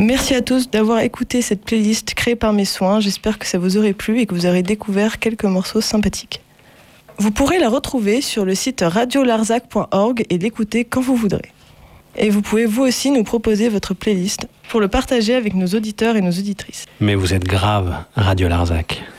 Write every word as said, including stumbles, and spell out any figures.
Merci à tous d'avoir écouté cette playlist créée par Mes Soins. J'espère que ça vous aurait plu et que vous aurez découvert quelques morceaux sympathiques. Vous pourrez la retrouver sur le site radio larzac point org et l'écouter quand vous voudrez. Et vous pouvez vous aussi nous proposer votre playlist pour le partager avec nos auditeurs et nos auditrices. Mais vous êtes grave, Radio Larzac.